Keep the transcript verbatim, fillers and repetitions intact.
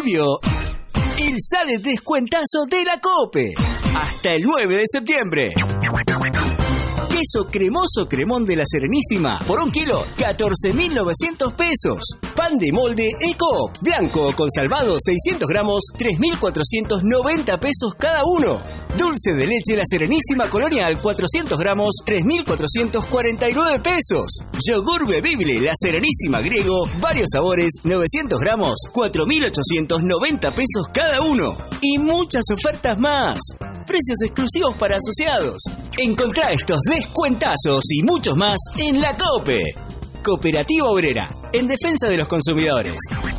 volvió el Sale Descuentazo de la COPE. Hasta el nueve de septiembre. Queso cremoso cremón de la Serenísima por un kilo, catorce mil novecientos pesos. Pan de molde Ecoop, blanco con salvado seiscientos gramos, tres mil cuatrocientos noventa pesos cada uno. Dulce de leche La Serenísima Colonial, cuatrocientos gramos, tres mil cuatrocientos cuarenta y nueve pesos. Yogur bebible La Serenísima Griego, varios sabores, novecientos gramos, cuatro mil ochocientos noventa pesos cada uno. Y muchas ofertas más. Precios exclusivos para asociados. Encontrá estos descuentazos y muchos más en la COPE. Cooperativa Obrera, en defensa de los consumidores.